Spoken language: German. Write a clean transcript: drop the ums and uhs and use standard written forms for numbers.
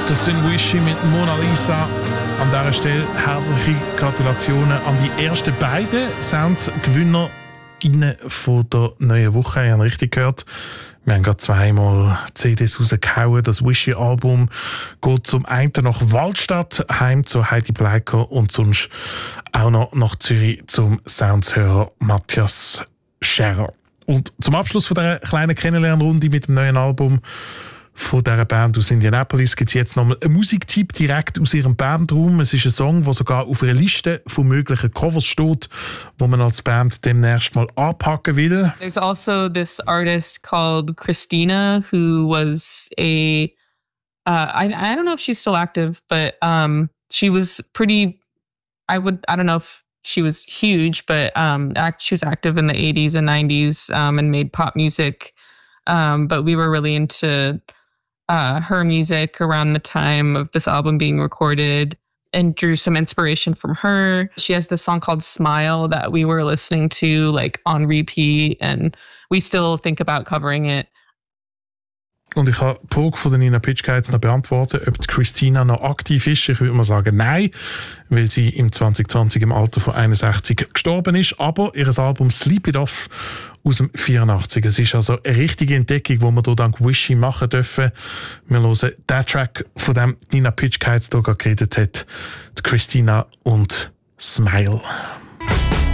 Das sind Wishy mit Mona Lisa. An dieser Stelle herzliche Gratulationen an die ersten beiden Sounds-GewinnerInnen von der neuen Woche. Ihr habt richtig gehört. Wir haben gerade zweimal CDs rausgehauen. Das Wishy-Album geht zum einen nach Waldstadt, heim zu Heidi Bleiker und sonst auch noch nach Zürich zum Soundshörer Matthias Scherer. Und zum Abschluss von dieser kleinen Kennenlernrunde mit dem neuen Album von dieser Band aus Indianapolis gibt es jetzt nochmal einen Musiktipp direkt aus ihrem Bandraum. Es ist ein Song, der sogar auf einer Liste von möglichen Covers steht, wo man als Band demnächst mal anpacken will. There's also this artist called Christina who was I don't know if she's still active, but she was pretty, I don't know if she was huge, but she was active in the 80s and 90s and made pop music. But we were really into her music around the time of this album being recorded and drew some inspiration from her. She has this song called Smile that we were listening to like on repeat and we still think about covering it. Und ich habe die Frage von Nina Pitschka jetzt noch beantworten, ob die Christina noch aktiv ist. Ich würde mal sagen, nein, weil sie im 2020 im Alter von 61 gestorben ist. Aber ihr Album Sleep It Off aus dem 84. Es ist also eine richtige Entdeckung, die wir hier dank Wishy machen dürfen. Wir hören den Track, von dem Nina Pitschka jetzt hier geredet hat, die Christina und Smile.